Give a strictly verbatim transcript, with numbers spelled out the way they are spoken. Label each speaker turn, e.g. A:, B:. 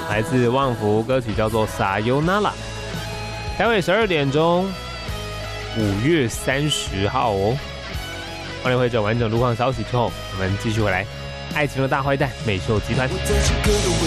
A: 来自旺福，歌曲叫做《Sayonara》。台北十二点钟，五月三十号哦。欢迎会者完整路况消息之后，我们继续回来。爱情的大坏蛋美秀集团。